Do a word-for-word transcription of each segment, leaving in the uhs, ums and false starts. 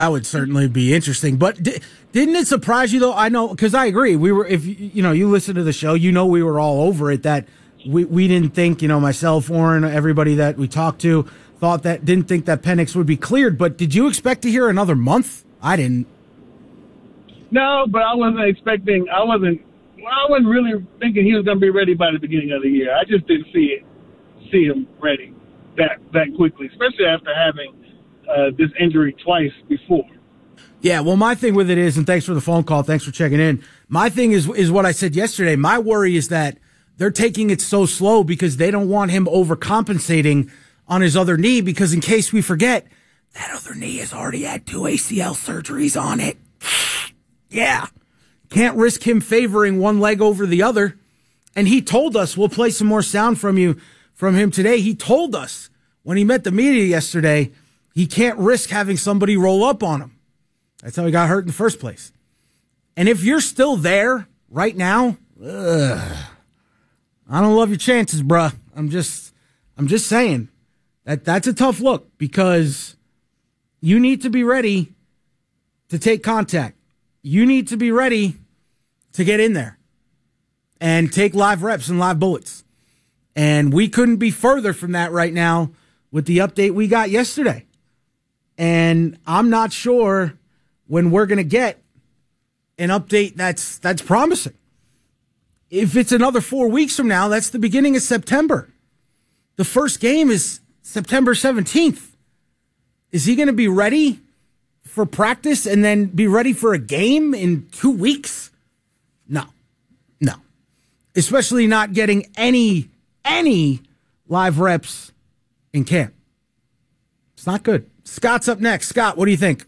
That would certainly be interesting. But di- didn't it surprise you, though? I know, because I agree. We were, if you know, you listen to the show, you know, we were all over it. That we we didn't think, you know, myself, Warren, everybody that we talked to thought that didn't think that Penix would be cleared. But did you expect to hear another month? I didn't. No, but I wasn't expecting. I wasn't. Well, I wasn't really thinking he was going to be ready by the beginning of the year. I just didn't see it, see him ready that that quickly, especially after having uh, this injury twice before. Yeah, well, my thing with it is, and thanks for the phone call, thanks for checking in. My thing is is what I said yesterday. My worry is that they're taking it so slow because they don't want him overcompensating on his other knee, because in case we forget, that other knee has already had two A C L surgeries on it. Yeah. Can't risk him favoring one leg over the other. And he told us, we'll play some more sound from you, from him today. He told us when he met the media yesterday, he can't risk having somebody roll up on him. That's how he got hurt in the first place. And if you're still there right now, ugh, I don't love your chances, bruh. I'm just, I'm just saying that that's a tough look, because you need to be ready to take contact. You need to be ready to get in there and take live reps and live bullets. And we couldn't be further from that right now with the update we got yesterday. And I'm not sure when we're going to get an update that's that's promising. If it's another four weeks from now, that's the beginning of September. The first game is September seventeenth. Is he going to be ready for practice and then be ready for a game in two weeks? No, no. Especially not getting any, any live reps in camp. It's not good. Scott's up next. Scott, what do you think?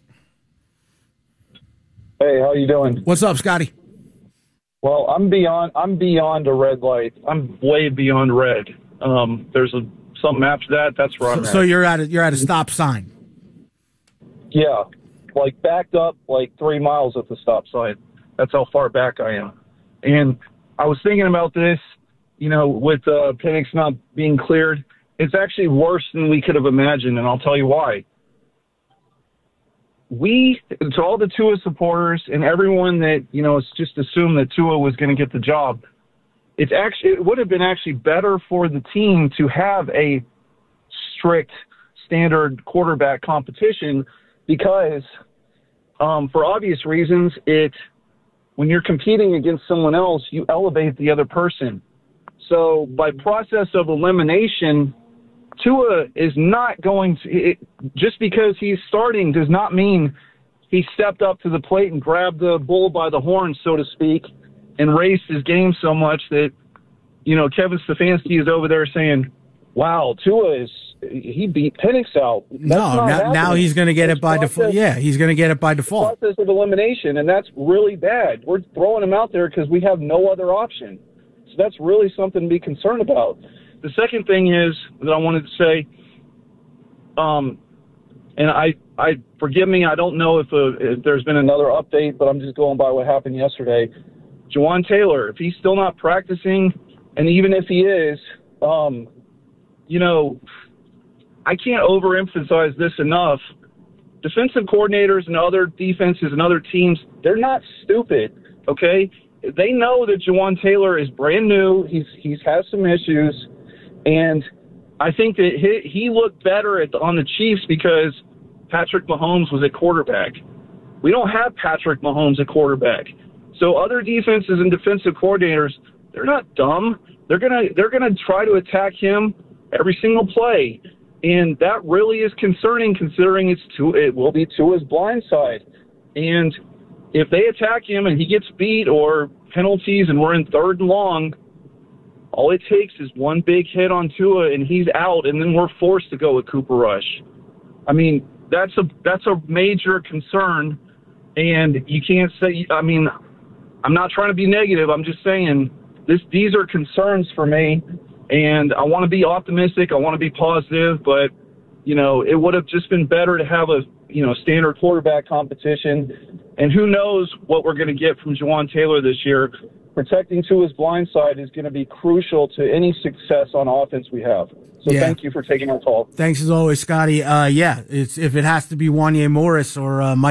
Hey, how you doing? What's up, Scotty? Well, I'm beyond, I'm beyond a red light. I'm way beyond red. Um, there's a, something after that. That's where I'm so, at. So you're at a, you're at a stop sign. Yeah. Like backed up like three miles at the stop sign. That's how far back I am. And I was thinking about this, you know, with uh, Penix not being cleared. It's actually worse than we could have imagined, and I'll tell you why. We, to all the Tua supporters and everyone that, you know, it's just assumed that Tua was going to get the job, it's actually, it would have been actually better for the team to have a strict standard quarterback competition, because um, for obvious reasons, it when you're competing against someone else, you elevate the other person. So by process of elimination, Tua is not going to it, just because he's starting does not mean he stepped up to the plate and grabbed the bull by the horn, so to speak, and raised his game so much that, you know, Kevin Stefanski is over there saying, wow, Tua is, he beat Penix out. That's no, now, now he's going to get it's it by process, default. Yeah, he's going to get it by default. Process of elimination, and that's really bad. We're throwing him out there because we have no other option. So that's really something to be concerned about. The second thing is that I wanted to say, um, and I, I forgive me, I don't know if, uh, if there's been another update, but I'm just going by what happened yesterday. Jawaan Taylor, if he's still not practicing, and even if he is, um, you know, I can't overemphasize this enough. Defensive coordinators and other defenses and other teams, they're not stupid, okay? They know that Jawaan Taylor is brand new. He's he's has some issues. And I think that he, he looked better at the, on the Chiefs because Patrick Mahomes was at quarterback. We don't have Patrick Mahomes at quarterback. So other defenses and defensive coordinators, they're not dumb. They're gonna they're gonna try to attack him every single play, and that really is concerning, considering it's to it will be to his blind side. And if they attack him and he gets beat or penalties and we're in third and long, all it takes is one big hit on Tua and he's out, and then we're forced to go with Cooper Rush. I mean, that's a that's a major concern, and you can't say. I mean, I'm not trying to be negative. I'm just saying this. These are concerns for me, and I want to be optimistic. I want to be positive, but you know, it would have just been better to have a you know standard quarterback competition. And who knows what we're going to get from Jawaan Taylor this year. protecting Tua's blind side is going to be crucial to any success on offense we have. So yeah. thank you for taking our call. Thanks as always, Scotty. Uh, yeah, it's, if it has to be Wanya Morris or uh, Mike